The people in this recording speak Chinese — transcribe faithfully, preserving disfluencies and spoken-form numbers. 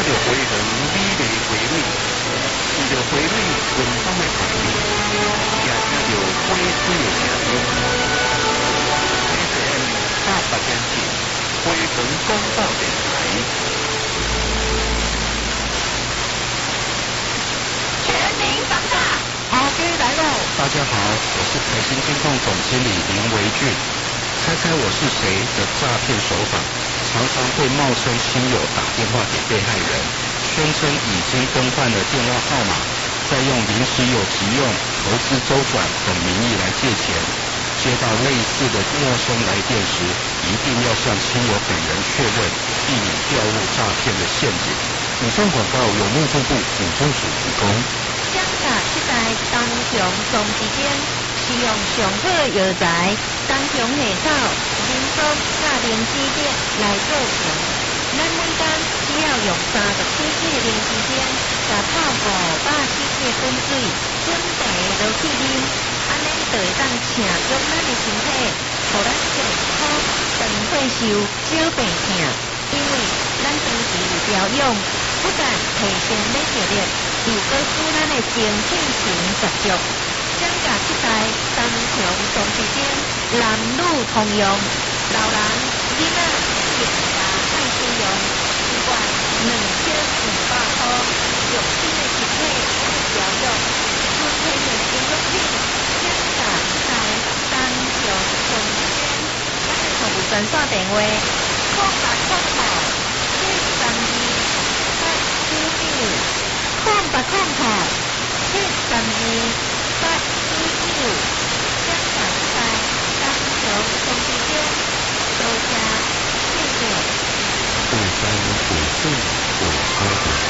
着回人美丽回味，闻着回味芬芳的香味，也听着回水的声音。F M 八八点七，回屯广播电台。全民防诈，好哥来喽！ 大家好，我是财新监控总经理林维俊。猜猜我是谁的诈骗手法，常常会冒称亲友打电话给被害人，宣称已经更换了电话号码，再用临时有急用、投资周转等名义来借钱。接到类似的陌生来电时，一定要向亲友本人确认，避免掉入诈骗的陷阱。以上广告由内政部警政署提供。 相卡七代当雄总之间，使用上好药材，当雄下草、人工甲灵芝叶来做成。咱每天只要用三十七支灵芝叶，甲泡五百七支粉水，准茶落去啉，安尼就会当请用咱的身体，互咱健康，长退休，少病痛。因为咱长期有调养，不但提升免疫力，又搁使咱的精气神十足。相甲七代当雄总之间，男女通用，老人、囡仔、病人爱使用，一罐两千五百块，用新的身体爱调养，春天的生活品，相甲七代当雄总之间，咱的服务专线电话。空八空五七三二八九九，空八空五七三二八九九，相关在当雄总之间，多谢谢谢。 不分国